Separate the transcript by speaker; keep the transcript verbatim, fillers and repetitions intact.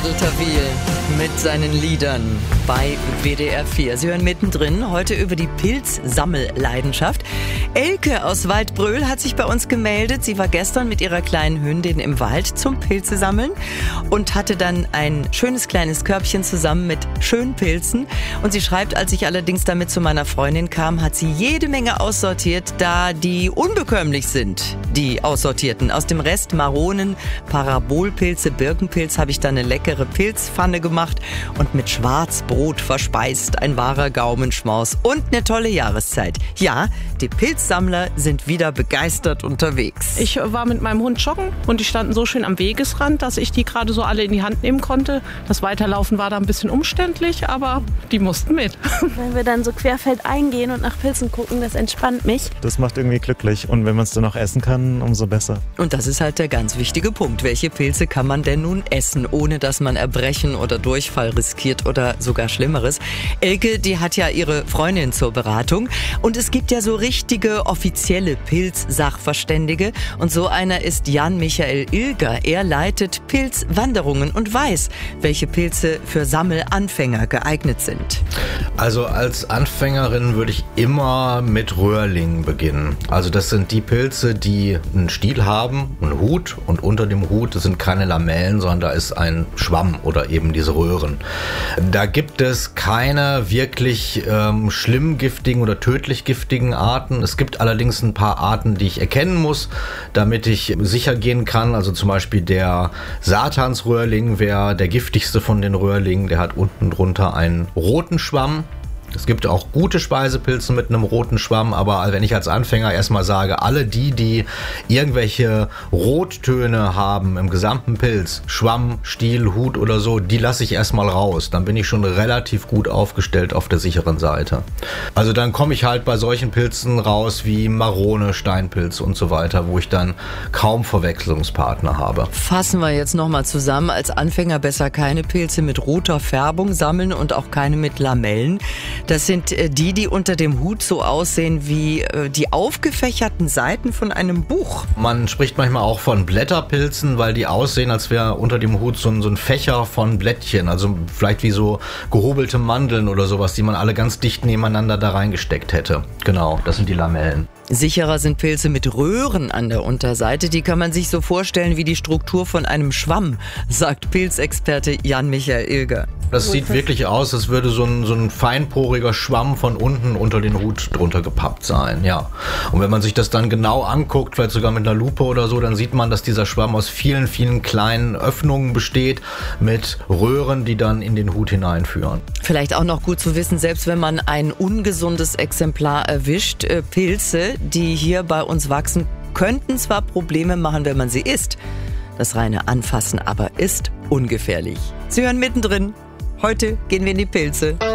Speaker 1: Adel Tawil mit seinen Liedern bei W D R vier. Sie hören mittendrin heute über die Pilzsammelleidenschaft. Elke aus Waldbröl hat sich bei uns gemeldet. Sie war gestern mit ihrer kleinen Hündin im Wald zum Pilze sammeln und hatte dann ein schönes kleines Körbchen zusammen mit schönen Pilzen. Und sie schreibt, als ich allerdings damit zu meiner Freundin kam, hat sie jede Menge aussortiert, da die unbekömmlich sind, die aussortierten. Aus dem Rest Maronen, Parabolpilze, Birkenpilz habe ich dann eine leckere Pilzpfanne gemacht und mit Schwarzbrot verspeist. Ein wahrer Gaumenschmaus und eine tolle Jahreszeit. Ja, die Pilzsammler sind wieder begeistert unterwegs.
Speaker 2: Ich war mit meinem Hund joggen und die standen so schön am Wegesrand, dass ich die gerade so alle in die Hand nehmen konnte. Das Weiterlaufen war da ein bisschen umständlich, aber die mussten mit.
Speaker 3: Wenn wir dann so querfeldein gehen und nach Pilzen gucken, das entspannt mich.
Speaker 4: Das macht irgendwie glücklich und wenn man es dann auch essen kann, umso besser.
Speaker 1: Und das ist halt der ganz wichtige Punkt. Welche Pilze kann man denn nun essen, ohne dass man Erbrechen oder Durchfall riskiert oder sogar Schlimmeres? Elke, die hat ja ihre Freundin zur Beratung und es gibt ja so richtige offizielle Pilzsachverständige und so einer ist Jan Michael Ilger. Er leitet Pilzwanderungen und weiß, welche Pilze für Sammelanfänger geeignet sind.
Speaker 5: Also als Anfängerin würde ich immer mit Röhrlingen beginnen. Also das sind die Pilze, die einen Stiel haben, einen Hut und unter dem Hut sind keine Lamellen, sondern da ist ein Schwamm oder eben diese Röhren. Da gibt es keine wirklich ähm, schlimm giftigen oder tödlich giftigen Arten. Es gibt allerdings ein paar Arten, die ich erkennen muss, damit ich sicher gehen kann. Also zum Beispiel der Satansröhrling wäre der giftigste von den Röhrlingen. Der hat unten drunter einen roten Schwamm. Es gibt auch gute Speisepilze mit einem roten Schwamm, aber wenn ich als Anfänger erstmal sage, alle die, die irgendwelche Rottöne haben im gesamten Pilz, Schwamm, Stiel, Hut oder so, die lasse ich erstmal raus. Dann bin ich schon relativ gut aufgestellt auf der sicheren Seite. Also dann komme ich halt bei solchen Pilzen raus wie Marone, Steinpilz und so weiter, wo ich dann kaum Verwechslungspartner habe.
Speaker 1: Fassen wir jetzt nochmal zusammen. Als Anfänger besser keine Pilze mit roter Färbung sammeln und auch keine mit Lamellen. Das sind die, die unter dem Hut so aussehen wie die aufgefächerten Seiten von einem Buch.
Speaker 5: Man spricht manchmal auch von Blätterpilzen, weil die aussehen, als wäre unter dem Hut so ein, so ein Fächer von Blättchen. Also vielleicht wie so gehobelte Mandeln oder sowas, die man alle ganz dicht nebeneinander da reingesteckt hätte. Genau, das sind die Lamellen.
Speaker 1: Sicherer sind Pilze mit Röhren an der Unterseite. Die kann man sich so vorstellen wie die Struktur von einem Schwamm, sagt Pilzexperte Jan Michael Ilger.
Speaker 5: Das sieht wirklich aus, als würde so ein, so ein feinporiger Schwamm von unten unter den Hut drunter gepappt sein, ja. Und wenn man sich das dann genau anguckt, vielleicht sogar mit einer Lupe oder so, dann sieht man, dass dieser Schwamm aus vielen, vielen kleinen Öffnungen besteht mit Röhren, die dann in den Hut hineinführen.
Speaker 1: Vielleicht auch noch gut zu wissen, selbst wenn man ein ungesundes Exemplar erwischt, äh, Pilze, die hier bei uns wachsen, könnten zwar Probleme machen, wenn man sie isst. Das reine Anfassen aber ist ungefährlich. Sie hören mittendrin. Heute gehen wir in die Pilze.